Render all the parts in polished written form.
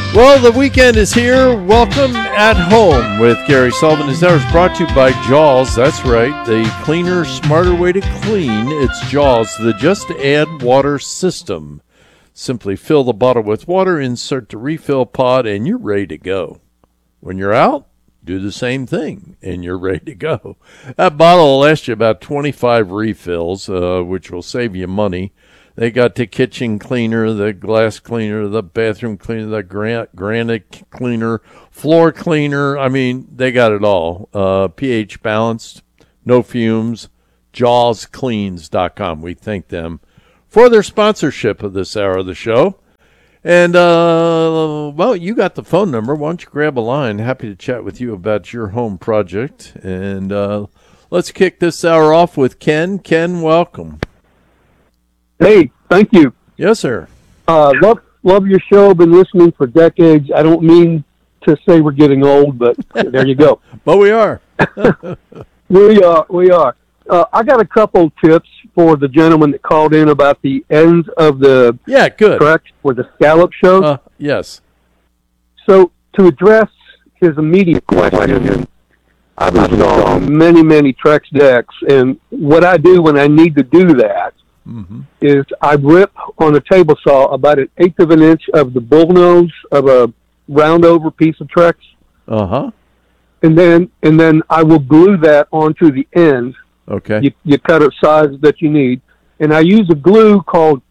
Well, the weekend is here. Welcome at home with Gary Sullivan. This hour is brought to you by Jaws. That's right, the cleaner, smarter way to clean. It's Jaws, the Just Add Water system. Simply fill the bottle with water, insert the refill pod, and you're ready to go. When you're out, do the same thing, and you're ready to go. That bottle will last you about 25 refills, which will save you money. They got the kitchen cleaner, the glass cleaner, the bathroom cleaner, the granite cleaner, floor cleaner. I mean, they got it all. pH balanced, no fumes, jawscleans.com. We thank them for their sponsorship of this hour of the show. And, well, you got the phone number. Why don't you grab a line? Happy to chat with you about your home project. And let's kick this hour off with Ken. Ken, welcome. Hey, thank you. Yes, sir. Love your show. Been listening for decades. I don't mean to say we're getting old, but there you go. But we are. We are. I got a couple tips for the gentleman that called in about the ends of the good where the scallop shows. Yes. So to address his immediate question, I've installed many Trex decks, and what I do when I need to do that is I rip on a table saw about 1/8 of an inch of the bull nose of a round over piece of Trex. And then I will glue that onto the end. Okay. You cut a size that you need, and I use a glue called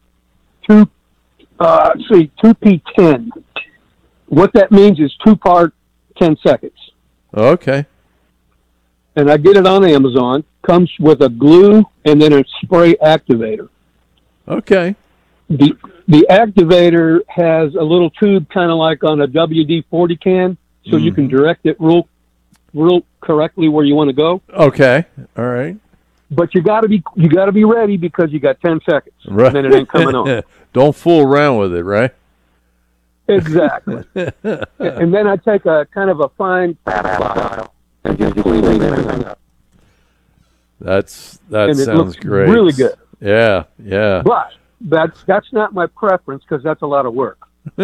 2P10. What that means is 2-part 10 seconds. Okay. And I get it on Amazon. Comes with a glue and then a spray activator. Okay. The activator has a little tube, kind of like on a WD-40 can, so you can direct it real correctly where you want to go. Okay. All right. But you got to be ready because you got 10 seconds. Right. And then it ain't coming on. Don't fool around with it, right? Exactly. And then I take a kind of a fine bottle and just clean everything up. That and it sounds looks great. Really good. Yeah. But that's not my preference because that's a lot of work.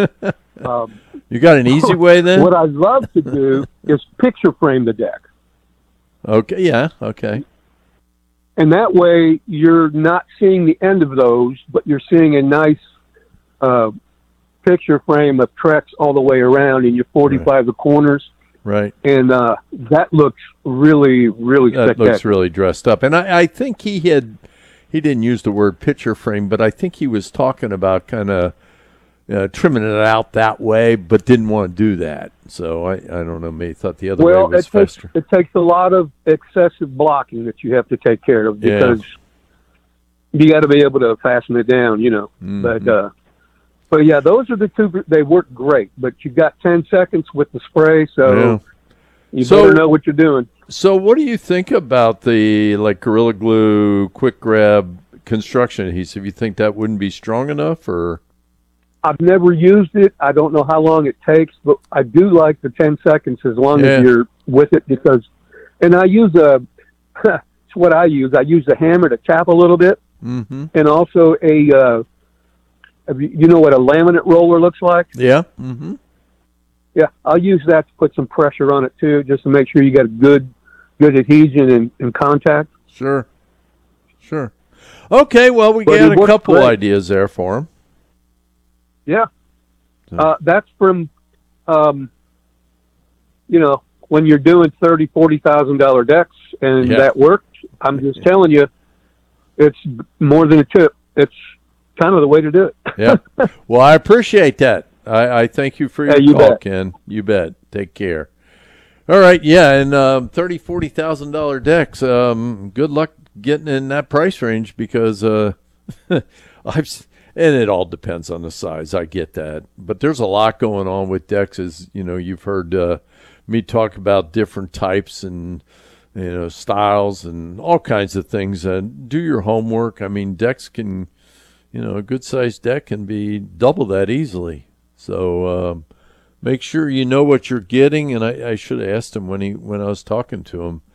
You got an easy way then? What I'd love to do is picture frame the deck. Okay. Yeah. Okay. And that way you're not seeing the end of those, but you're seeing a nice picture frame of Trex all the way around, and you're 45 the corners. Right. And that looks really spectacular. That looks really dressed up. And I think he didn't use the word picture frame, but I think he was talking about kind of trimming it out that way, but didn't want to do that. So I don't know, maybe thought the other way was faster. It takes a lot of excessive blocking that you have to take care of because you got to be able to fasten it down, you know. But yeah, those are the two. They work great, but you got 10 seconds with the spray, so you better know what you're doing. So what do you think about the Gorilla Glue quick grab construction adhesive? You think that wouldn't be strong enough, or? I've never used it. I don't know how long it takes, but I do like the 10 seconds as long as you're with it and I use it's what I use. I use a hammer to tap a little bit and also you know what a laminate roller looks like? Yeah. Yeah, I'll use that to put some pressure on it too, just to make sure you got good adhesion and contact. Sure. Okay, well, we got a couple ideas there for him. Yeah. That's from, when you're doing $30,000, $40,000 decks and that worked. I'm just telling you, it's more than a tip. It's kind of the way to do it. Yeah. Well, I appreciate that. I thank you for your call, bet. Ken. You bet. Take care. All right. Yeah. And $30,000, $40,000 decks. Good luck getting in that price range because and it all depends on the size. I get that. But there's a lot going on with decks. As you know, you've heard me talk about different types and styles and all kinds of things. Do your homework. I mean, decks can. A good-sized deck can be double that easily. So make sure you know what you're getting. And I should have asked him when I was talking to him.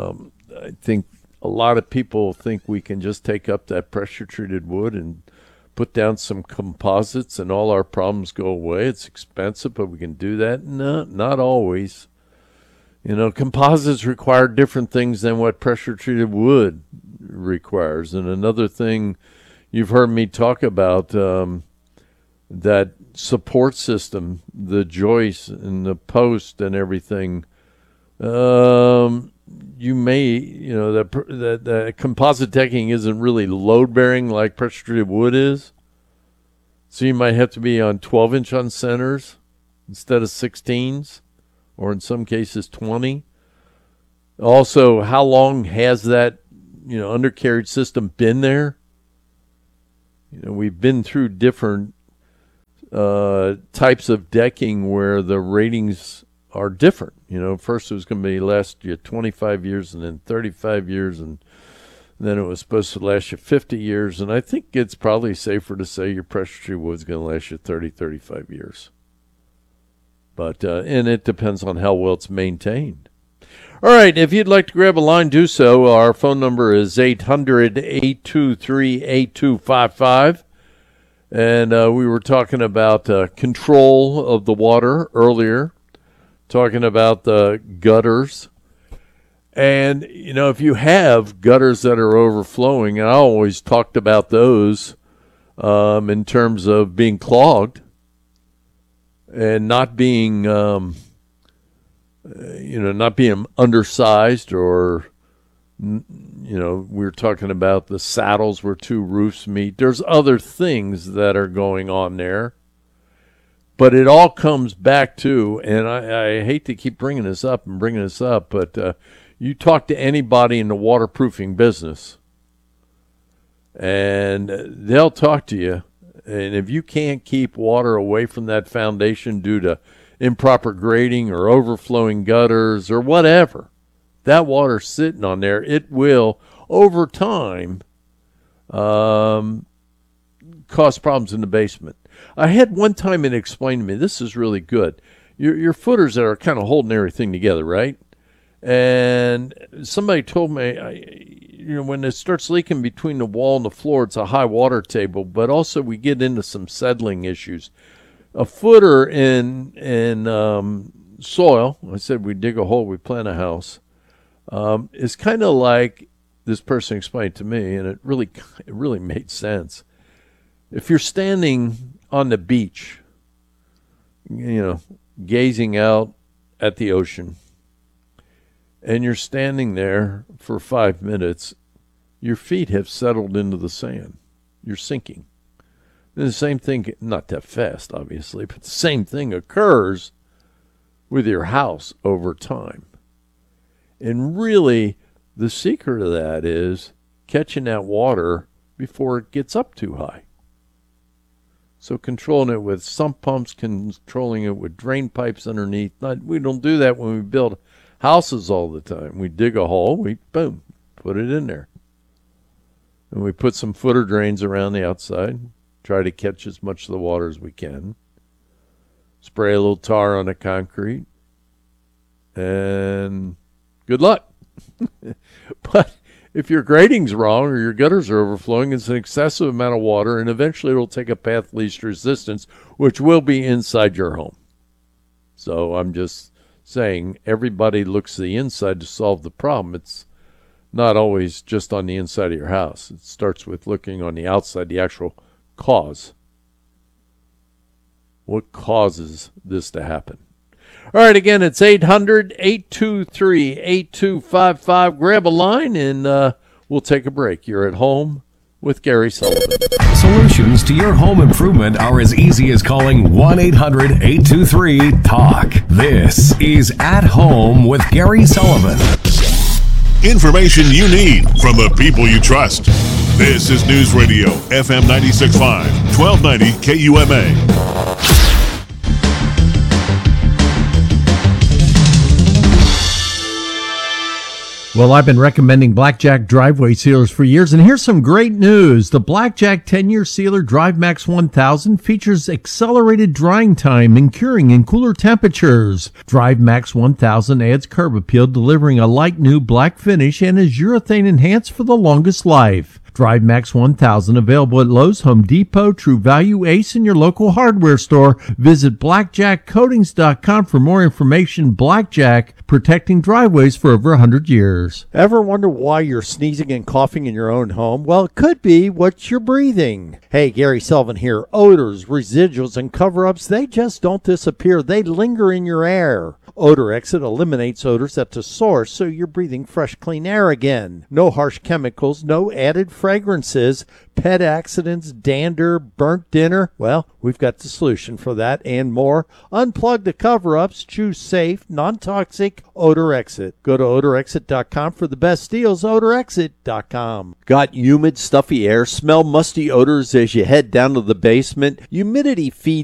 I think a lot of people think we can just take up that pressure-treated wood and put down some composites and all our problems go away. It's expensive, but we can do that. No, not always. Composites require different things than what pressure-treated wood requires. And another thing you've heard me talk about, that support system, the joist and the post and everything, you may, that composite decking isn't really load-bearing like pressure-treated wood is. So you might have to be on 12-inch on centers instead of 16s, or in some cases 20. Also, how long has that, undercarriage system been there? We've been through different types of decking where the ratings are different. First it was going to last you 25 years and then 35 years, and then it was supposed to last you 50 years. And I think it's probably safer to say your pressure-treated wood is going to last you 30, 35 years. But and it depends on how well it's maintained. All right, if you'd like to grab a line, do so. Our phone number is 800-823-8255. And we were talking about control of the water earlier, talking about the gutters. And, if you have gutters that are overflowing, and I always talked about those in terms of being clogged and not being, not being undersized, or, we were talking about the saddles where two roofs meet. There's other things that are going on there. But it all comes back to, and I hate to keep bringing this up, but you talk to anybody in the waterproofing business, and they'll talk to you. And if you can't keep water away from that foundation due to improper grading or overflowing gutters or whatever, that water sitting on there, it will, over time, cause problems in the basement. I had one time it explained to me, this is really good. Your footers that are kind of holding everything together, right? And somebody told me, when it starts leaking between the wall and the floor, it's a high water table, but also we get into some settling issues. A footer in soil, I said we dig a hole, we plant a house, is kind of like, this person explained to me, and it really made sense. If you're standing on the beach, gazing out at the ocean, and you're standing there for 5 minutes, your feet have settled into the sand. You're sinking. And the same thing, not that fast, obviously, but the same thing occurs with your house over time. And really, the secret of that is catching that water before it gets up too high. So controlling it with sump pumps, controlling it with drain pipes underneath. We don't do that when we build houses all the time. We dig a hole, we put it in there. And we put some footer drains around the outside, try to catch as much of the water as we can. Spray a little tar on the concrete, and good luck. But if your grading's wrong or your gutters are overflowing, it's an excessive amount of water, and eventually it'll take a path least resistance, which will be inside your home. So I'm just saying, everybody looks to the inside to solve the problem. It's not always just on the inside of your house. It starts with looking on the outside, the actual cause. What causes this to happen? All right, again, it's 800-823-8255. Grab a line, and we'll take a break. You're at home with Gary Sullivan. Solutions to your home improvement are as easy as calling 1-800-823-TALK. This is At Home with Gary Sullivan. Information you need from the people you trust. This is News Radio, FM 96.5, 1290 KUMA. Well, I've been recommending Blackjack driveway sealers for years, and here's some great news. The Blackjack 10-year sealer DriveMax 1000 features accelerated drying time and curing in cooler temperatures. DriveMax 1000 adds curb appeal, delivering a light new black finish, and is urethane enhanced for the longest life. Drive Max 1000 available at Lowe's, Home Depot, True Value, Ace, and your local hardware store. Visit blackjackcoatings.com for more information. Blackjack, protecting driveways for over 100 years. Ever wonder why you're sneezing and coughing in your own home? Well, it could be what you're breathing. Hey, Gary Sullivan here. Odors, residuals, and cover-ups, they just don't disappear. They linger in your air. Odor Exit eliminates odors at the source, so you're breathing fresh, clean air again. No harsh chemicals, no added fragrances, pet accidents, dander, burnt dinner. Well, we've got the solution for that and more. Unplug the cover-ups. Choose safe, non-toxic Odor Exit. Go to odorexit.com for the best deals. odorexit.com. Got humid, stuffy air? Smell musty odors as you head down to the basement? Humidity feeds